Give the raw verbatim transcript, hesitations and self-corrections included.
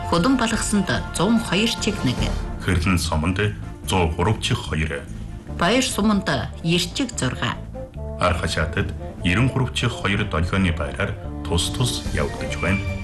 Хөдөн балгасанд зуун хоёр чих нэг. Хэрлэн сомонд зуун гурав чих хоёр. Баяр суманд ерчиг зурга. Архашаатад ерөн гурав чих хоёр долгионы байраар тус тус явагдаж байна.